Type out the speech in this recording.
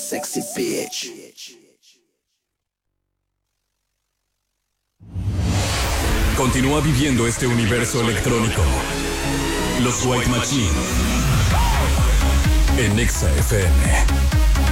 sexy bitch. Continúa viviendo este universo electrónico. Los White Machine en Exa FM.